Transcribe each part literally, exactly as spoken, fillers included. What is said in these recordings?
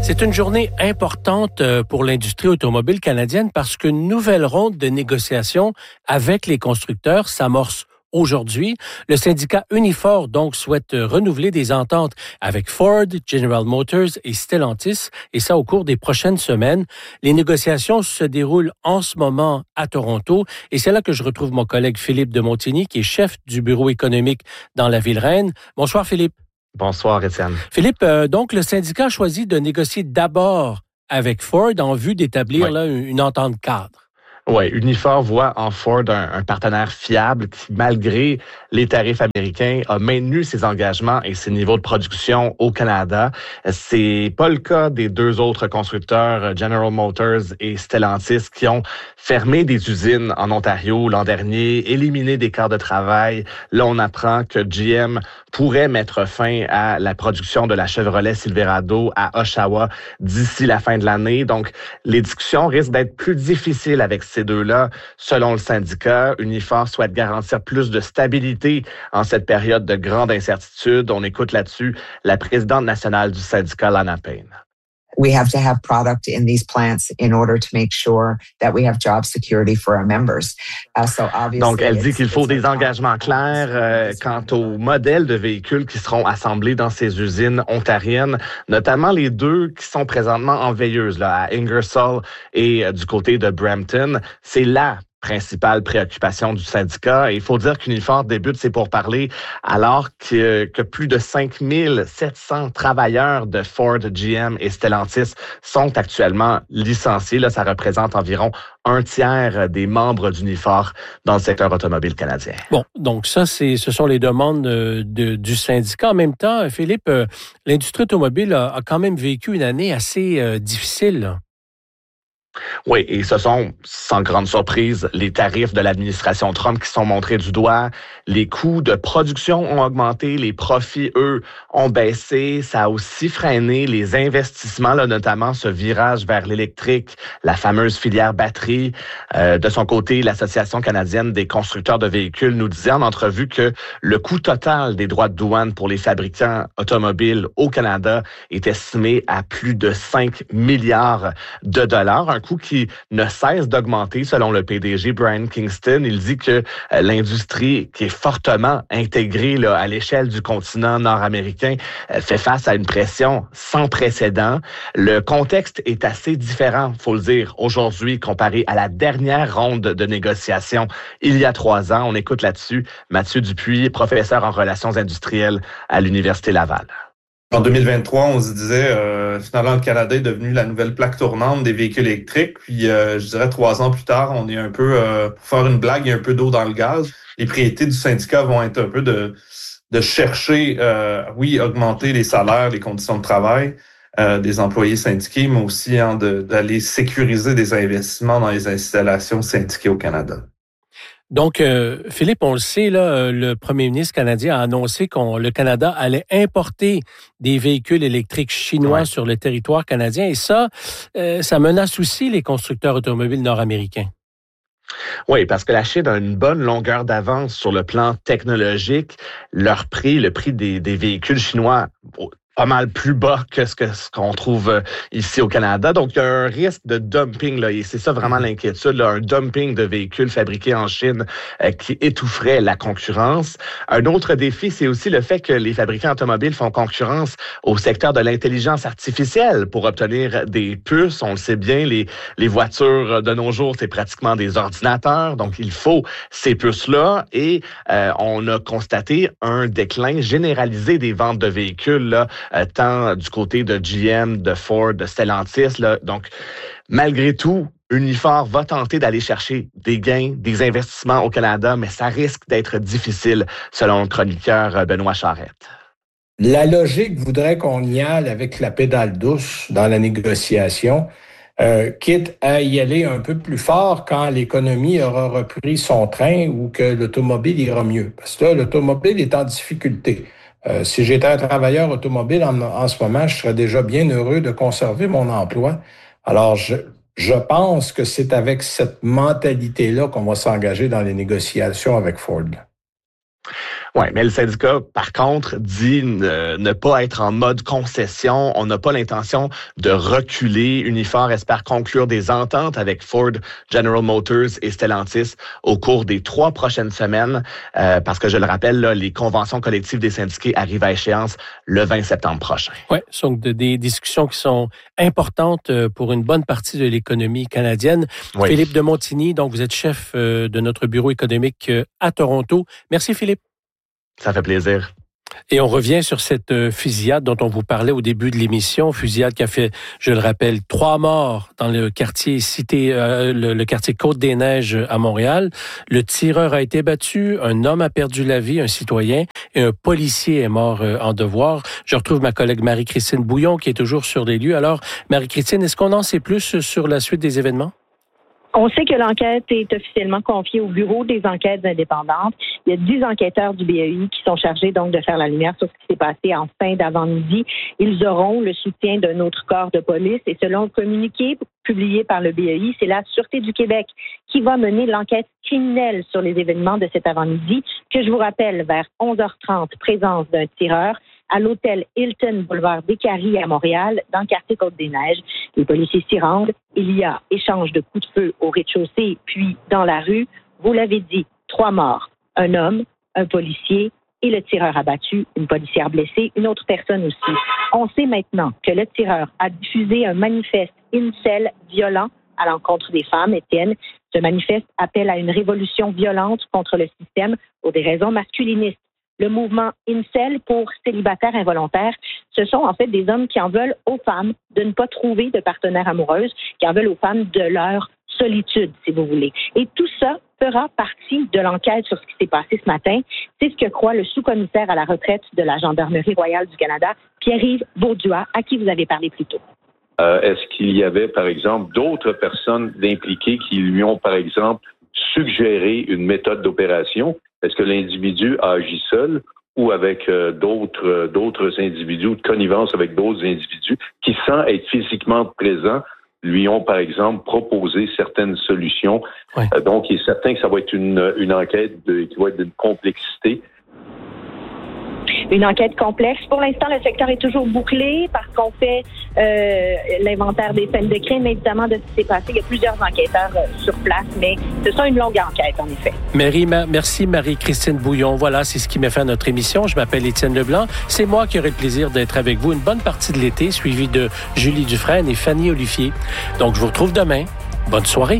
C'est une journée importante pour l'industrie automobile canadienne parce qu'une nouvelle ronde de négociations avec les constructeurs s'amorce aujourd'hui. Le syndicat Unifor, donc, souhaite renouveler des ententes avec Ford, General Motors et Stellantis, et ça au cours des prochaines semaines. Les négociations se déroulent en ce moment à Toronto, et c'est là que je retrouve mon collègue Philippe de Montigny, qui est chef du bureau économique dans la Ville-Reine. Bonsoir, Philippe. Bonsoir, Étienne. Philippe, euh, donc, le syndicat a choisi de négocier d'abord avec Ford en vue d'établir oui. là, une entente cadre. Oui, Unifor voit en Ford un, un partenaire fiable qui, malgré les tarifs américains, a maintenu ses engagements et ses niveaux de production au Canada. C'est pas le cas des deux autres constructeurs, General Motors et Stellantis, qui ont fermé des usines en Ontario l'an dernier, éliminé des quarts de travail. Là, on apprend que G M pourrait mettre fin à la production de la Chevrolet Silverado à Oshawa d'ici la fin de l'année. Donc, les discussions risquent d'être plus difficiles avec ces deux-là. Selon le syndicat, Unifor souhaite garantir plus de stabilité en cette période de grande incertitude. On écoute là-dessus la présidente nationale du syndicat, Lana Payne. We have to have product in these plants in order to make sure that we have job security for our members. Uh, so obviously, Donc, elle dit qu'il faut des engagements clairs euh, quant aux modèles de véhicules qui seront assemblés dans ces usines ontariennes, notamment les deux qui sont présentement en veilleuse, là, à Ingersoll et euh, du côté de Brampton. C'est là principale préoccupation du syndicat. Et il faut dire qu'Unifor débute ses pourparlers alors que, que plus de cinq mille sept cents travailleurs de Ford, G M et Stellantis sont actuellement licenciés. Là, ça représente environ un tiers des membres d'Unifor dans le secteur automobile canadien. Bon, donc ça, c'est, ce sont les demandes de, de, du syndicat. En même temps, Philippe, euh, l'industrie automobile a, a quand même vécu une année assez euh, difficile, là. Oui, et ce sont, sans grande surprise, les tarifs de l'administration Trump qui sont montrés du doigt. Les coûts de production ont augmenté, les profits, eux, ont baissé. Ça a aussi freiné les investissements, là, notamment ce virage vers l'électrique, la fameuse filière batterie. Euh, de son côté, l'Association canadienne des constructeurs de véhicules nous disait en entrevue que le coût total des droits de douane pour les fabricants automobiles au Canada est estimé à plus de cinq milliards de dollars. Un coût qui ne cesse d'augmenter selon le P D G Brian Kingston. Il dit que euh, l'industrie qui est fortement intégrée là, à l'échelle du continent nord-américain euh, fait face à une pression sans précédent. Le contexte est assez différent, faut le dire, aujourd'hui comparé à la dernière ronde de négociations il y a trois ans. On écoute là-dessus Mathieu Dupuis, professeur en relations industrielles à l'Université Laval. En deux mille vingt-trois, on se disait, euh, finalement, le Canada est devenu la nouvelle plaque tournante des véhicules électriques. Puis, euh, je dirais, trois ans plus tard, on est un peu, euh, pour faire une blague, il y a un peu d'eau dans le gaz. Les priorités du syndicat vont être un peu de, de chercher, euh, oui, augmenter les salaires, les conditions de travail euh, des employés syndiqués, mais aussi hein, de, d'aller sécuriser des investissements dans les installations syndiquées au Canada. Donc, euh, Philippe, on le sait, là, le premier ministre canadien a annoncé que le Canada allait importer des véhicules électriques chinois ouais. sur le territoire canadien. Et ça, euh, ça menace aussi les constructeurs automobiles nord-américains. Oui, parce que la Chine a une bonne longueur d'avance sur le plan technologique. Leur prix, le prix des, des véhicules chinois, pas mal plus bas que ce, que ce qu'on trouve ici au Canada. Donc, il y a un risque de dumping, là, et c'est ça vraiment l'inquiétude, là, un dumping de véhicules fabriqués en Chine euh, qui étoufferait la concurrence. Un autre défi, c'est aussi le fait que les fabricants automobiles font concurrence au secteur de l'intelligence artificielle pour obtenir des puces. On le sait bien, les, les voitures de nos jours, c'est pratiquement des ordinateurs, donc il faut ces puces-là. Et euh, on a constaté un déclin généralisé des ventes de véhicules, là, Euh, tant du côté de G M, de Ford, de Stellantis. Là. Donc, malgré tout, Unifor va tenter d'aller chercher des gains, des investissements au Canada, mais ça risque d'être difficile, selon le chroniqueur Benoît Charette. La logique voudrait qu'on y aille avec la pédale douce dans la négociation, euh, quitte à y aller un peu plus fort quand l'économie aura repris son train ou que l'automobile ira mieux. Parce que là, l'automobile est en difficulté. Euh, si j'étais un travailleur automobile en, en ce moment, je serais déjà bien heureux de conserver mon emploi. Alors, je, je pense que c'est avec cette mentalité-là qu'on va s'engager dans les négociations avec Ford. Oui, mais le syndicat, par contre, dit ne, ne pas être en mode concession. On n'a pas l'intention de reculer. Unifor espère conclure des ententes avec Ford, General Motors et Stellantis au cours des trois prochaines semaines, euh, parce que je le rappelle, là, les conventions collectives des syndiqués arrivent à échéance le vingt septembre prochain. Oui, ce sont des discussions qui sont importantes pour une bonne partie de l'économie canadienne. Oui. Philippe de Montigny, donc vous êtes chef de notre bureau économique à Toronto. Merci Philippe. Ça fait plaisir. Et on revient sur cette fusillade dont on vous parlait au début de l'émission, fusillade qui a fait, je le rappelle, trois morts dans le quartier cité, euh, le, le quartier Côte-des-Neiges à Montréal. Le tireur a été battu, un homme a perdu la vie, un citoyen, et un policier est mort euh, en devoir. Je retrouve ma collègue Marie-Christine Bouillon qui est toujours sur les lieux. Alors, Marie-Christine, est-ce qu'on en sait plus sur la suite des événements? On sait que l'enquête est officiellement confiée au Bureau des enquêtes indépendantes. Il y a dix enquêteurs du B E I qui sont chargés donc de faire la lumière sur ce qui s'est passé en fin d'avant-midi. Ils auront le soutien d'un autre corps de police et selon le communiqué publié par le B E I, c'est la Sûreté du Québec qui va mener l'enquête criminelle sur les événements de cet avant-midi que je vous rappelle, vers onze heures trente, présence d'un tireur à l'hôtel Hilton Boulevard des Caries à Montréal, dans le quartier Côte-des-Neiges. Les policiers s'y rendent. Il y a échange de coups de feu au rez-de-chaussée, puis dans la rue. Vous l'avez dit, trois morts. Un homme, un policier et le tireur abattu, une policière blessée, une autre personne aussi. On sait maintenant que le tireur a diffusé un manifeste incel violent à l'encontre des femmes, Étienne. Ce manifeste appelle à une révolution violente contre le système pour des raisons masculinistes. Le mouvement incel pour célibataires involontaires, ce sont en fait des hommes qui en veulent aux femmes de ne pas trouver de partenaire amoureuse, qui en veulent aux femmes de leur solitude, si vous voulez. Et tout ça fera partie de l'enquête sur ce qui s'est passé ce matin. C'est ce que croit le sous-commissaire à la retraite de la Gendarmerie royale du Canada, Pierre-Yves Bourduas, à qui vous avez parlé plus tôt. Euh, est-ce qu'il y avait, par exemple, d'autres personnes impliquées qui lui ont, par exemple, suggéré une méthode d'opération? Est-ce que l'individu a agi seul ou avec euh, d'autres euh, d'autres individus, ou de connivence avec d'autres individus qui, sans être physiquement présents, lui ont, par exemple, proposé certaines solutions? Ouais. Euh, donc, il est certain que ça va être une, une enquête de, qui va être d'une complexité. Une enquête complexe. Pour l'instant, le secteur est toujours bouclé parce qu'on fait euh, l'inventaire des scènes de crime, évidemment, de ce qui s'est passé. Il y a plusieurs enquêteurs euh, sur place, mais ce sera une longue enquête, en effet. Marie, ma, merci Marie-Christine Bouillon. Voilà, c'est ce qui met fin à notre émission. Je m'appelle Étienne Leblanc. C'est moi qui aurai le plaisir d'être avec vous une bonne partie de l'été, suivi de Julie Dufresne et Fanny Olivier. Donc, je vous retrouve demain. Bonne soirée.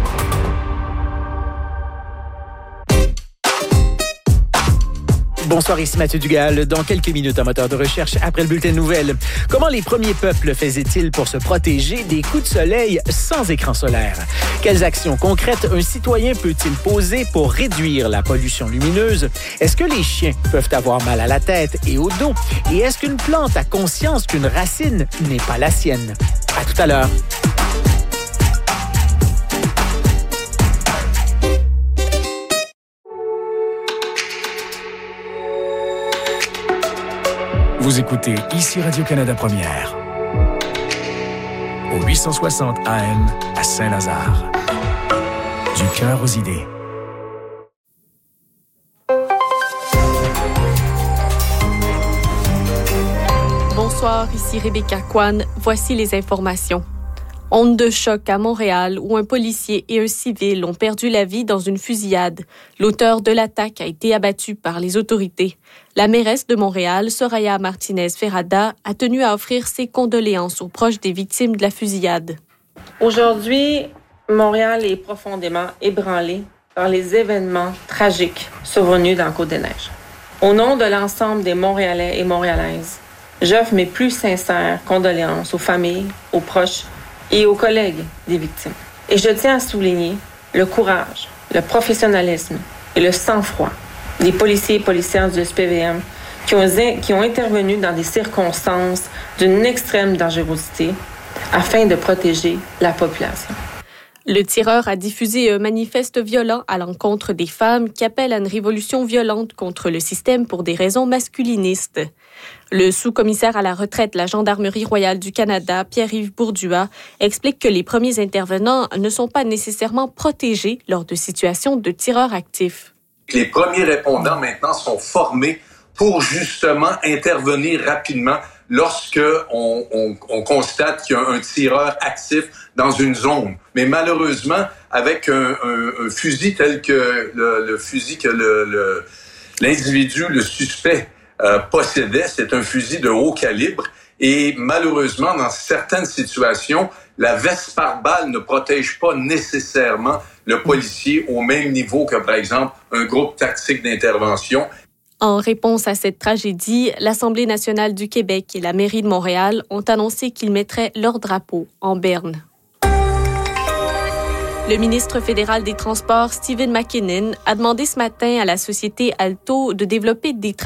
Bonsoir, ici Mathieu Dugal. Dans quelques minutes, un moteur de recherche après le bulletin de nouvelles. Comment les premiers peuples faisaient-ils pour se protéger des coups de soleil sans écran solaire? Quelles actions concrètes un citoyen peut-il poser pour réduire la pollution lumineuse? Est-ce que les chiens peuvent avoir mal à la tête et au dos? Et est-ce qu'une plante a conscience qu'une racine n'est pas la sienne? À tout à l'heure. Vous écoutez ici Radio-Canada Première, au huit cent soixante A M à Saint-Lazare. Du cœur aux idées. Bonsoir, ici Rebecca Kwan. Voici les informations. Onde de choc à Montréal où un policier et un civil ont perdu la vie dans une fusillade. L'auteur de l'attaque a été abattu par les autorités. La mairesse de Montréal, Soraya Martinez-Ferrada, a tenu à offrir ses condoléances aux proches des victimes de la fusillade. Aujourd'hui, Montréal est profondément ébranlé par les événements tragiques survenus dans Côte-des-Neiges. Au nom de l'ensemble des Montréalais et Montréalaises, j'offre mes plus sincères condoléances aux familles, aux proches et aux collègues des victimes. Et je tiens à souligner le courage, le professionnalisme et le sang-froid des policiers et policières du S P V M qui ont, qui ont intervenu dans des circonstances d'une extrême dangerosité afin de protéger la population. Le tireur a diffusé un manifeste violent à l'encontre des femmes qui appelle à une révolution violente contre le système pour des raisons masculinistes. Le sous-commissaire à la retraite de la Gendarmerie royale du Canada, Pierre-Yves Bourduas, explique que les premiers intervenants ne sont pas nécessairement protégés lors de situations de tireurs actifs. Les premiers répondants maintenant sont formés pour justement intervenir rapidement lorsque on, on, on constate qu'il y a un tireur actif dans une zone. Mais malheureusement, avec un, un, un fusil tel que le, le fusil que le, le, l'individu, le suspect, euh, possédait, c'est un fusil de haut calibre. Et malheureusement, dans certaines situations, la veste par balle ne protège pas nécessairement le policier au même niveau que, par exemple, un groupe tactique d'intervention. En réponse à cette tragédie, l'Assemblée nationale du Québec et la mairie de Montréal ont annoncé qu'ils mettraient leur drapeau en berne. Le ministre fédéral des Transports, Stephen McKinnon, a demandé ce matin à la société Alto de développer des